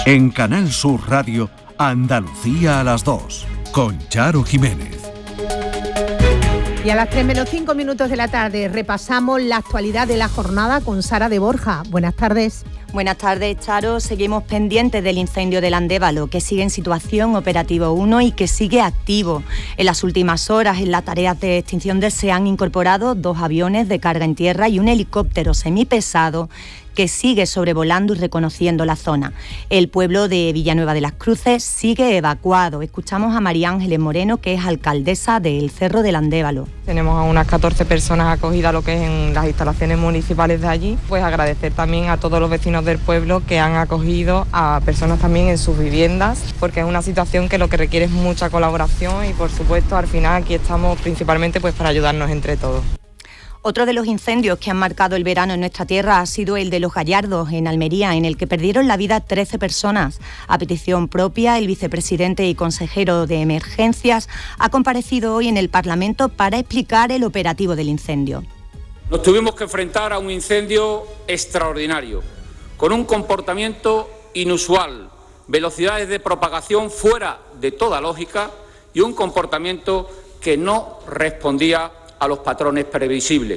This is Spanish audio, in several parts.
En Canal Sur Radio, Andalucía a las 2, con Charo Jiménez. Y a las 3:05 de la tarde repasamos la actualidad de la jornada con Sara de Borja. Buenas tardes. Buenas tardes, Charo. Seguimos pendientes del incendio del Andévalo, que sigue en situación operativo 1 y que sigue activo. En las últimas horas, en las tareas de extinción se han incorporado 2 aviones de carga en tierra y un helicóptero semipesado que sigue sobrevolando y reconociendo la zona. El pueblo de Villanueva de las Cruces sigue evacuado. Escuchamos a María Ángeles Moreno, que es alcaldesa del Cerro del Andévalo. Tenemos a unas 14 personas acogidas, lo que es en las instalaciones municipales de allí. Pues agradecer también a todos los vecinos del pueblo que han acogido a personas también en sus viviendas, porque es una situación que lo que requiere es mucha colaboración y, por supuesto, al final aquí estamos principalmente pues para ayudarnos entre todos. Otro de los incendios que han marcado el verano en nuestra tierra ha sido el de Los Gallardos, en Almería, en el que perdieron la vida 13 personas. A petición propia, el vicepresidente y consejero de Emergencias ha comparecido hoy en el Parlamento para explicar el operativo del incendio. Nos tuvimos que enfrentar a un incendio extraordinario, con un comportamiento inusual, velocidades de propagación fuera de toda lógica y un comportamiento que no respondía a los patrones previsibles.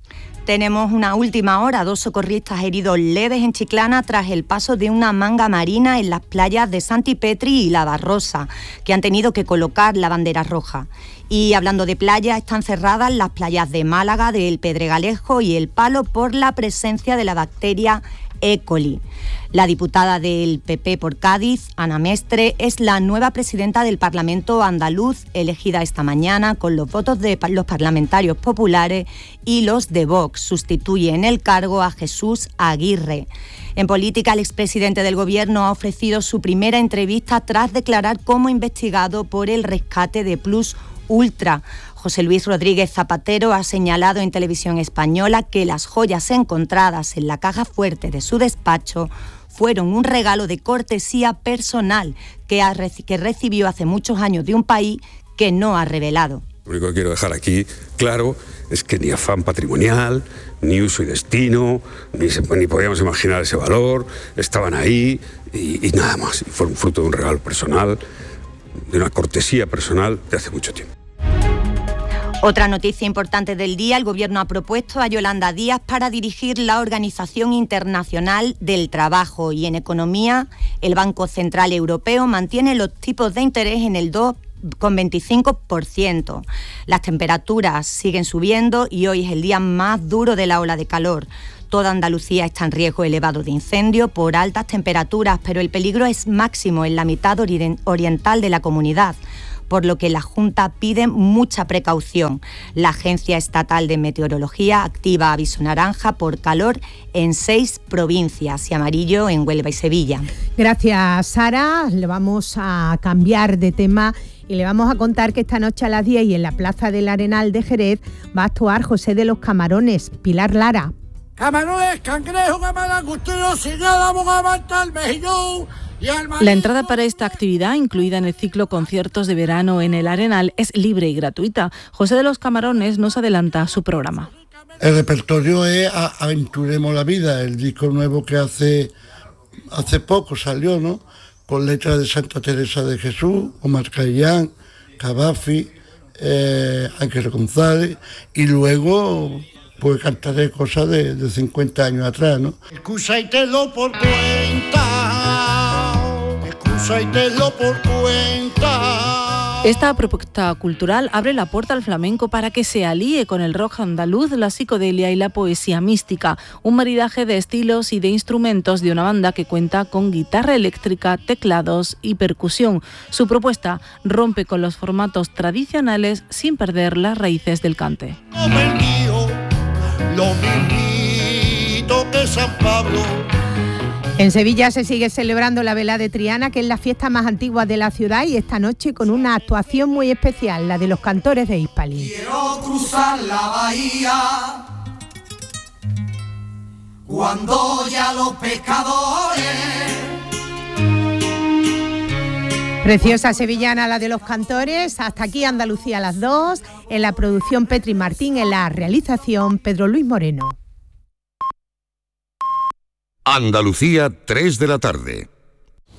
Tenemos una última hora, 2 socorristas heridos leves en Chiclana tras el paso de una manga marina en las playas de Santipetri y La Barrosa, que han tenido que colocar la bandera roja. Y hablando de playas, están cerradas las playas de Málaga, del Pedregalejo y El Palo por la presencia de la bacteria E. coli. La diputada del PP por Cádiz, Ana Mestre, es la nueva presidenta del Parlamento andaluz, elegida esta mañana con los votos de los parlamentarios populares y los de Vox. Sustituye en el cargo a Jesús Aguirre. En política, el expresidente del Gobierno ha ofrecido su primera entrevista tras declarar como investigado por el rescate de Plus Ultra. José Luis Rodríguez Zapatero ha señalado en Televisión Española que las joyas encontradas en la caja fuerte de su despacho fueron un regalo de cortesía personal que recibió hace muchos años de un país que no ha revelado. Lo único que quiero dejar aquí claro es que ni afán patrimonial, ni uso y destino, ni podíamos imaginar ese valor, estaban ahí y nada más. Y fue un fruto de un regalo personal, de una cortesía personal de hace mucho tiempo. Otra noticia importante del día, el Gobierno ha propuesto a Yolanda Díaz para dirigir la Organización Internacional del Trabajo y en economía el Banco Central Europeo mantiene los tipos de interés en el 2,25%. Las temperaturas siguen subiendo y hoy es el día más duro de la ola de calor. Toda Andalucía está en riesgo elevado de incendio por altas temperaturas, pero el peligro es máximo en la mitad oriental de la comunidad, por lo que la Junta pide mucha precaución. La Agencia Estatal de Meteorología activa aviso naranja por calor en 6 provincias y amarillo en Huelva y Sevilla. Gracias, Sara. Le vamos a cambiar de tema y le vamos a contar que esta noche a las 10 y en la Plaza del Arenal de Jerez va a actuar José de los Camarones. Pilar Lara. Camarones, cangrejo, camaragustero, cigala, bogamanta, el mejillón. La entrada para esta actividad, incluida en el ciclo Conciertos de Verano en el Arenal, es libre y gratuita. José de los Camarones nos adelanta su programa. El repertorio es Aventuremos la Vida, el disco nuevo que hace poco salió, ¿no? Con letras de Santa Teresa de Jesús, Omar Khayyam, Cavafi, Ángel González, y luego pues cantaré cosas de 50 años atrás, ¿no? Excusa y te lo por cuenta, excusa y te lo por cuenta. Esta propuesta cultural abre la puerta al flamenco para que se alíe con el rock andaluz, la psicodelia y la poesía mística, un maridaje de estilos y de instrumentos de una banda que cuenta con guitarra eléctrica, teclados y percusión. Su propuesta rompe con los formatos tradicionales sin perder las raíces del cante. Lo mismito que San Pablo. En Sevilla se sigue celebrando la Vela de Triana, que es la fiesta más antigua de la ciudad, y esta noche con una actuación muy especial, la de los cantores de Hispalí. Quiero cruzar la bahía cuando ya los pescadores. Preciosa sevillana la de los cantores. Hasta aquí Andalucía a las 2, en la producción Petri Martín, en la realización Pedro Luis Moreno. Andalucía, 3 de la tarde.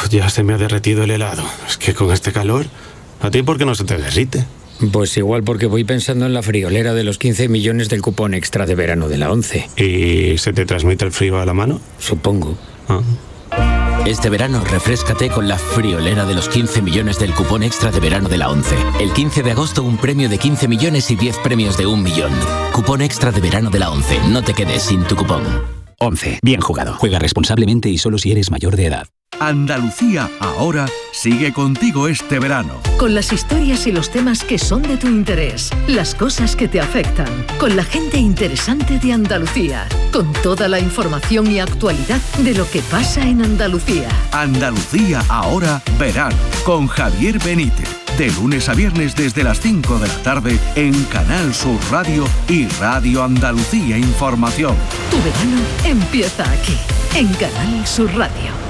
Ya se me ha derretido el helado. Es que con este calor, ¿a ti por qué no se te derrite? Pues igual porque voy pensando en la friolera de los 15 millones del cupón extra de verano de la ONCE. ¿Y se te transmite el frío a la mano? Supongo. Este verano refréscate con la friolera de los 15 millones del cupón extra de verano de la ONCE. El 15 de agosto un premio de 15 millones y 10 premios de 1 millón. Cupón extra de verano de la ONCE. No te quedes sin tu cupón. ONCE. Bien jugado. Juega responsablemente y solo si eres mayor de edad. Andalucía ahora sigue contigo este verano. Con las historias y los temas que son de tu interés, las cosas que te afectan, con la gente interesante de Andalucía, con toda la información y actualidad de lo que pasa en Andalucía. Andalucía ahora verano, con Javier Benítez. De lunes a viernes desde las 5 de la tarde en Canal Sur Radio y Radio Andalucía Información. Tu verano empieza aquí, en Canal Sur Radio.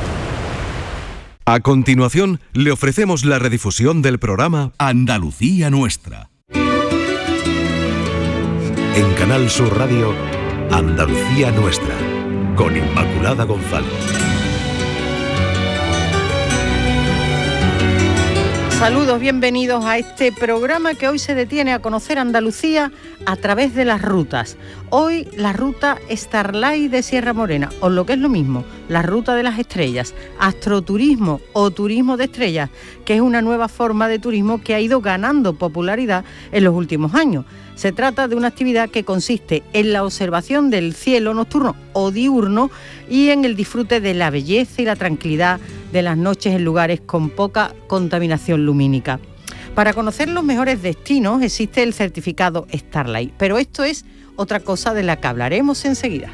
A continuación, le ofrecemos la redifusión del programa Andalucía Nuestra. En Canal Sur Radio, Andalucía Nuestra, con Inmaculada González. Saludos, bienvenidos a este programa que hoy se detiene a conocer Andalucía a través de las rutas. Hoy la ruta Starlight de Sierra Morena, o lo que es lo mismo, la ruta de las estrellas, astroturismo o turismo de estrellas, que es una nueva forma de turismo que ha ido ganando popularidad en los últimos años. Se trata de una actividad que consiste en la observación del cielo nocturno o diurno y en el disfrute de la belleza y la tranquilidad de las noches en lugares con poca contaminación lumínica. Para conocer los mejores destinos existe el certificado Starlight, pero esto es otra cosa de la que hablaremos enseguida.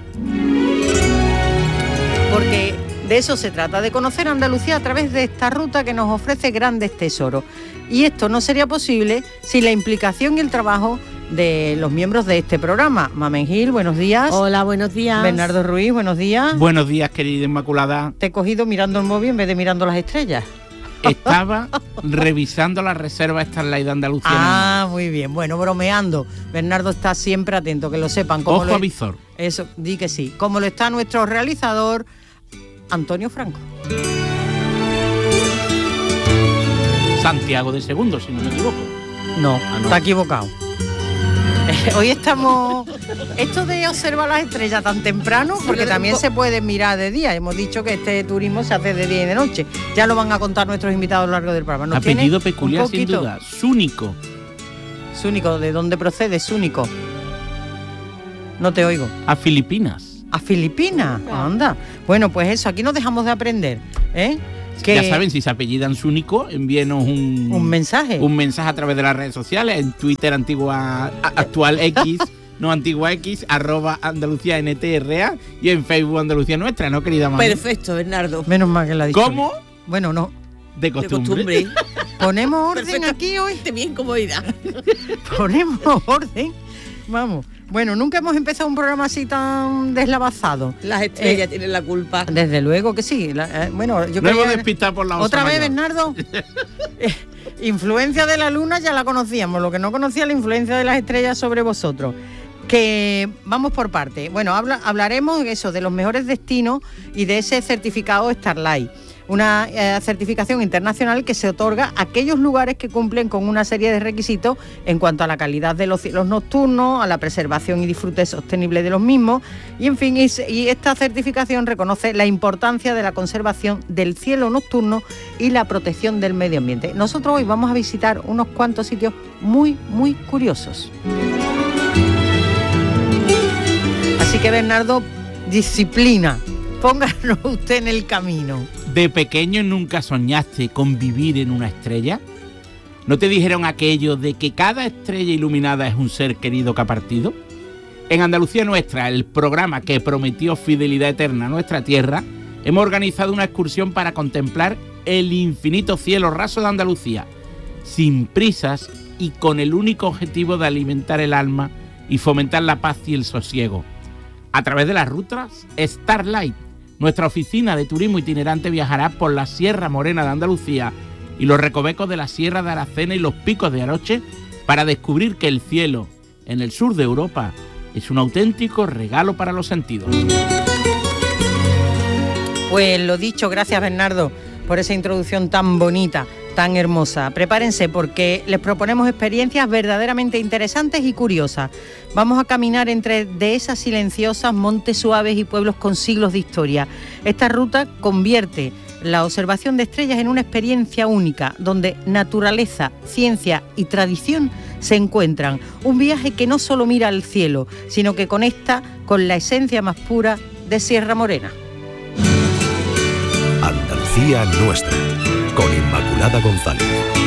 Porque de eso se trata, de conocer Andalucía a través de esta ruta que nos ofrece grandes tesoros. Y esto no sería posible sin la implicación y el trabajo de los miembros de este programa. Mamen Gil, buenos días. Hola, buenos días. Bernardo Ruiz, buenos días. Buenos días, querida Inmaculada. Te he cogido mirando el móvil en vez de mirando las estrellas. Estaba revisando la reserva Starlight de Andalucía. Ah, muy bien. Bueno, bromeando. Bernardo está siempre atento, que lo sepan. Ojo a visor. Eso, di que sí. Como lo está nuestro realizador, Antonio Franco. Santiago de Segundo, si no me equivoco. No, está equivocado. Hoy estamos... Esto de observar las estrellas tan temprano, porque también se puede mirar de día. Hemos dicho que este turismo se hace de día y de noche. Ya lo van a contar nuestros invitados a lo largo del programa. Apellido peculiar, sin duda. Zúnico. Zúnico, ¿de dónde procede Zúnico? No te oigo. A Filipinas. ¿A Filipinas? Anda. Bueno, pues eso, aquí nos dejamos de aprender, ¿eh? Que ya saben, si se apellidan Zúnico, envíenos un mensaje. Un mensaje a través de las redes sociales, en Twitter actual X, no antigua X, @Andalucía NTRA, y en Facebook Andalucía Nuestra, ¿no, querida mamá? Perfecto, Bernardo. Menos mal que la ha dicho. ¿Cómo? Bueno, no. De costumbre. Ponemos orden aquí hoy. Bien comodidad. Ponemos orden. Vamos. Bueno, nunca hemos empezado un programa así tan deslavazado. Las estrellas tienen la culpa. Desde luego que sí. Bueno, yo creo que despistado por la otra vez, mayor. Bernardo. Influencia de la luna ya la conocíamos. Lo que no conocía, la influencia de las estrellas sobre vosotros. Que vamos por parte. Bueno, hablaremos de eso, de los mejores destinos y de ese certificado Starlight. Una certificación internacional que se otorga a aquellos lugares que cumplen con una serie de requisitos en cuanto a la calidad de los cielos nocturnos, a la preservación y disfrute sostenible de los mismos, y en fin, y esta certificación reconoce la importancia de la conservación del cielo nocturno y la protección del medio ambiente. Nosotros hoy vamos a visitar unos cuantos sitios muy, muy curiosos. Así que, Bernardo, disciplina, pónganos usted en el camino. ¿De pequeño nunca soñaste con vivir en una estrella? ¿No te dijeron aquello de que cada estrella iluminada es un ser querido que ha partido? En Andalucía Nuestra, el programa que prometió fidelidad eterna a nuestra tierra, hemos organizado una excursión para contemplar el infinito cielo raso de Andalucía, sin prisas y con el único objetivo de alimentar el alma y fomentar la paz y el sosiego. A través de las rutas Starlight, nuestra oficina de turismo itinerante viajará por la Sierra Morena de Andalucía y los recovecos de la Sierra de Aracena y los picos de Aroche para descubrir que el cielo en el sur de Europa es un auténtico regalo para los sentidos. Pues lo dicho, gracias Bernardo. por esa introducción tan bonita, tan hermosa. Prepárense porque les proponemos experiencias verdaderamente interesantes y curiosas. Vamos a caminar entre dehesas silenciosas, montes suaves y pueblos con siglos de historia. Esta ruta convierte la observación de estrellas en una experiencia única, donde naturaleza, ciencia y tradición se encuentran. Un viaje que no solo mira al cielo, sino que conecta con la esencia más pura de Sierra Morena. Andalucía Nuestra, con Inmaculada González.